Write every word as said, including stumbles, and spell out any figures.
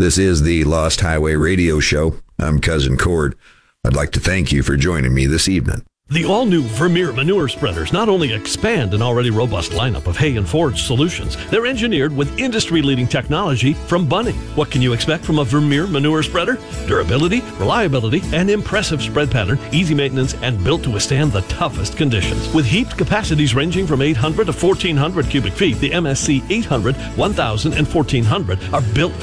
This is the Lost Highway Radio Show. I'm Cousin Cord. I'd like to thank you for joining me this evening. The all-new Vermeer manure spreaders not only expand an already robust lineup of hay and forage solutions, they're engineered with industry-leading technology from Bunning. What can you expect from a Vermeer manure spreader? Durability, reliability, and impressive spread pattern, easy maintenance, and built to withstand the toughest conditions. With heaped capacities ranging from eight hundred to fourteen hundred cubic feet, the M S C eight hundred, one thousand, and fourteen hundred are built